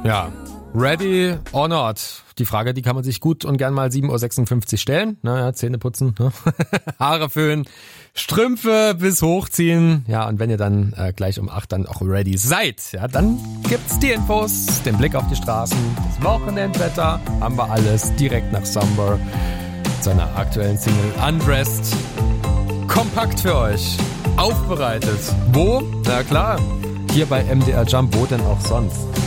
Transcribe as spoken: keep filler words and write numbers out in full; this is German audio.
Ja, ready or not? Die Frage, die kann man sich gut und gern mal sieben Uhr sechsundfünfzig stellen. Naja, Zähne putzen, ne? Haare föhnen, Strümpfe bis hochziehen. Ja, und wenn ihr dann äh, gleich um acht dann auch ready seid, ja, dann gibt's die Infos, den Blick auf die Straßen, das Wochenendwetter, haben wir alles direkt nach Summer, seiner aktuellen Single Undressed. Kompakt für euch, aufbereitet. Wo? Na klar, hier bei M D R Jump, wo denn auch sonst?